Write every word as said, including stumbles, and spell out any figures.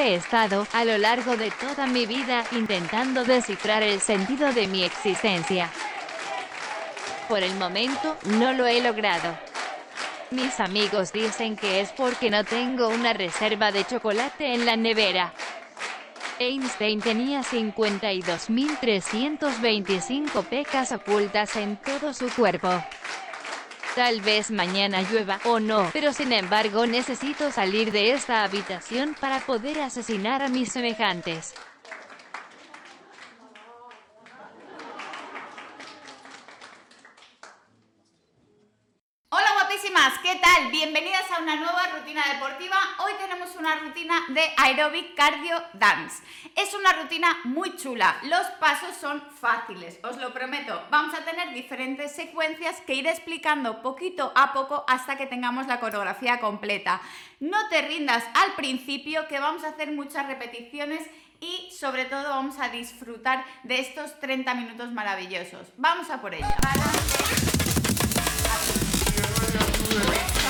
He estado, a lo largo de toda mi vida, intentando descifrar el sentido de mi existencia. Por el momento, no lo he logrado. Mis amigos dicen que es porque no tengo una reserva de chocolate en la nevera. Einstein tenía cincuenta y dos mil trescientas veinticinco pecas ocultas en todo su cuerpo. Tal vez mañana llueva, o no, pero sin embargo necesito salir de esta habitación para poder asesinar a mis semejantes. Hola guapísimas, ¿qué tal? Bienvenidas a una nueva rutina deportiva. Hoy tenemos una rutina de aeróbic cardio dance. Es una rutina muy chula, los pasos son fáciles, os lo prometo. Vamos a tener diferentes secuencias que iré explicando poquito a poco hasta que tengamos la coreografía completa. No te rindas al principio, que vamos a hacer muchas repeticiones y sobre todo vamos a disfrutar de estos treinta minutos maravillosos. Vamos a por ello.